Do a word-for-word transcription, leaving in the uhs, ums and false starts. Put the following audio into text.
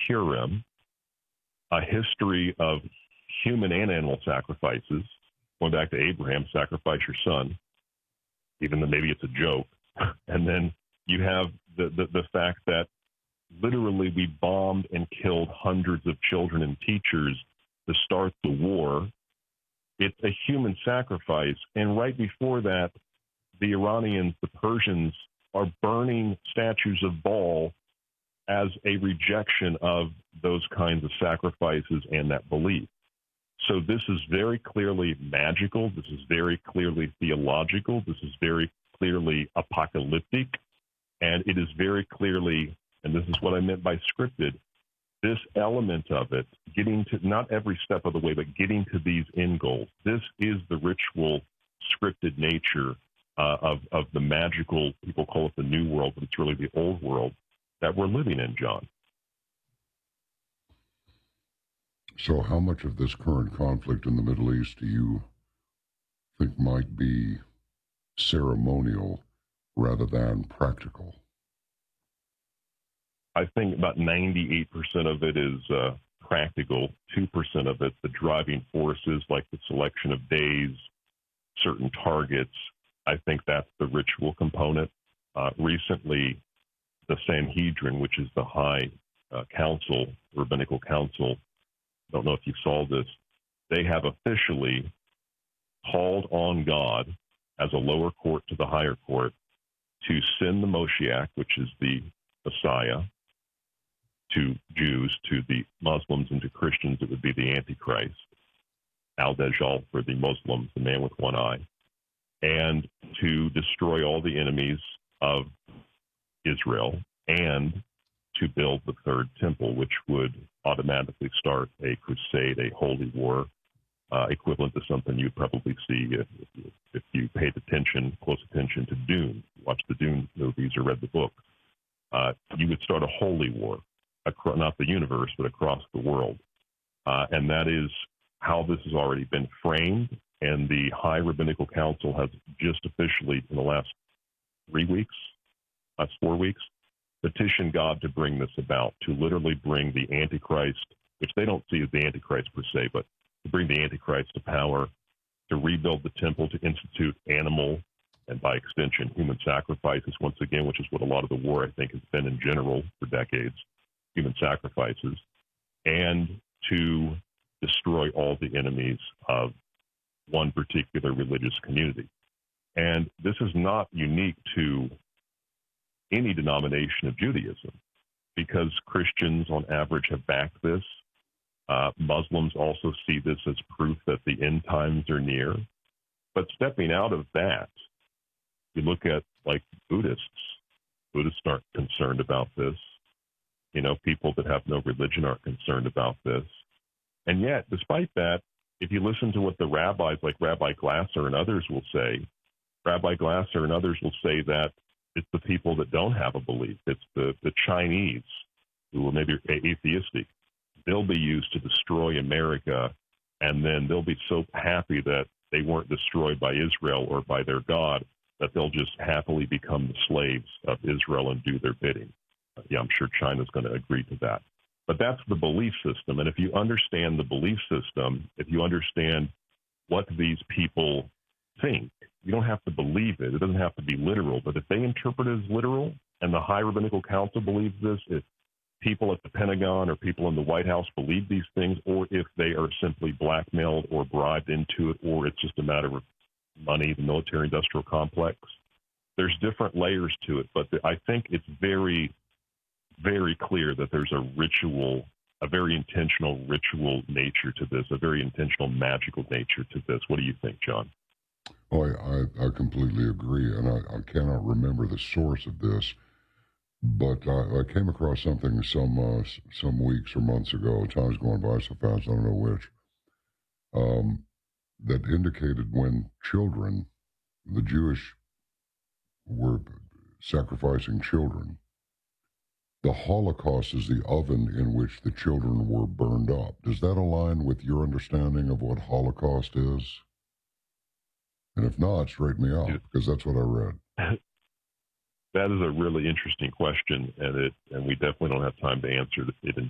Purim, a history of human and animal sacrifices, going back to Abraham, sacrifice your son, even though maybe it's a joke. And then you have the, the, the fact that literally we bombed and killed hundreds of children and teachers to start the war. It's a human sacrifice. And right before that, the Iranians, the Persians, are burning statues of Baal as a rejection of those kinds of sacrifices and that belief. So this is very clearly magical. This is very clearly theological. This is very clearly apocalyptic. And it is very clearly, and this is what I meant by scripted, this element of it, getting to, not every step of the way, but getting to these end goals. This is the ritual, scripted nature uh, of, of the magical, people call it the new world, but it's really the old world that we're living in, John. So how much of this current conflict in the Middle East do you think might be ceremonial rather than practical? I think about ninety-eight percent of it is uh, practical. two percent of it, the driving forces like the selection of days, certain targets. I think that's the ritual component. Uh, recently, the Sanhedrin, which is the high uh, council, rabbinical council, I don't know if you saw this, they have officially called on God as a lower court to the higher court to send the Moshiach, which is the Messiah, to Jews, to the Muslims, and to Christians, it would be the Antichrist, Al-Dajjal for the Muslims, the man with one eye, and to destroy all the enemies of Israel and to build the third temple, which would automatically start a crusade, a holy war, uh, equivalent to something you'd probably see if, if, if you paid attention, close attention to Dune, watched the Dune movies or read the book. Uh, you would start a holy war, across, not the universe, but across the world. Uh, and that is how this has already been framed. And the High Rabbinical Council has just officially, in the last three weeks, last four weeks, petitioned God to bring this about, to literally bring the Antichrist, which they don't see as the Antichrist per se, but to bring the Antichrist to power, to rebuild the temple, to institute animal and by extension human sacrifices once again, which is what a lot of the war, I think, has been in general for decades, human sacrifices, and to destroy all the enemies of one particular religious community. And this is not unique to any denomination of Judaism, because Christians on average have backed this. Uh, Muslims also see this as proof that the end times are near. But stepping out of that, you look at like Buddhists. Buddhists aren't concerned about this. You know, people that have no religion aren't concerned about this. And yet, despite that, if you listen to what the rabbis like Rabbi Glasser and others will say, Rabbi Glasser and others will say that it's the people that don't have a belief. It's the, the Chinese who are maybe atheistic. They'll be used to destroy America, and then they'll be so happy that they weren't destroyed by Israel or by their God that they'll just happily become the slaves of Israel and do their bidding. Uh, yeah, I'm sure China's going to agree to that. But that's the belief system. And if you understand the belief system, if you understand what these people think, you don't have to believe it. It doesn't have to be literal. But if they interpret it as literal, and the High Rabbinical Council believes this, if people at the Pentagon or people in the White House believe these things, or if they are simply blackmailed or bribed into it, or it's just a matter of money, the military-industrial complex, there's different layers to it. But the, I think it's very, very clear that there's a ritual, a very intentional ritual nature to this, a very intentional magical nature to this. What do you think, John? Oh, I, I completely agree, and I, I cannot remember the source of this, but I, I came across something some uh, some weeks or months ago, time's going by so fast, I don't know which, um, that indicated when children, the Jewish, were sacrificing children, the Holocaust is the oven in which the children were burned up. Does that align with your understanding of what Holocaust is? And if not, straighten me out, because that's what I read. That is a really interesting question, and it and we definitely don't have time to answer it in